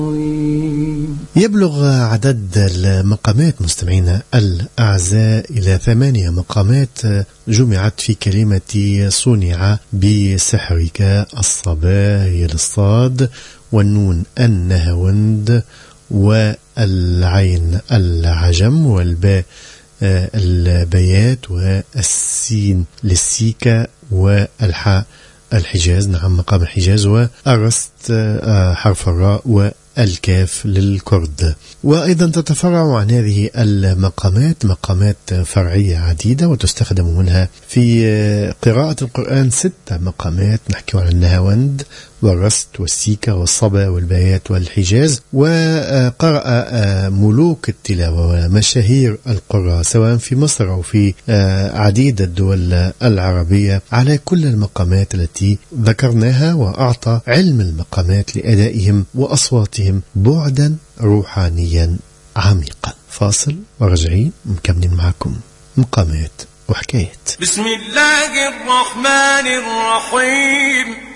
يبلغ عدد المقامات مستمعينا الأعزاء إلى 8 مقامات جمعت في كلمة صنع بسحرك. الصبا هي الصاد، والنون النهاوند، والعين العجم، والباء البيات، والسين للسيكا، والحاء الحجاز، نعم مقام الحجاز، والرست حرف الراء، والكاف للكرد. وأيضا تتفرع عن هذه المقامات مقامات فرعية عديدة، وتستخدم منها في قراءة القرآن 6 مقامات. نحكي عن النهاوند والرست والسيكا والصبا والبيات والحجاز. وقرأ ملوك التلاوة ومشاهير القراء سواء في مصر أو في عديد الدول العربية على كل المقامات التي ذكرناها، وأعطى علم المقامات لأدائهم وأصواتهم بعدا روحانيا عميقا. فاصل ورجعين مكملين معكم مقامات وحكايات. بسم الله الرحمن الرحيم.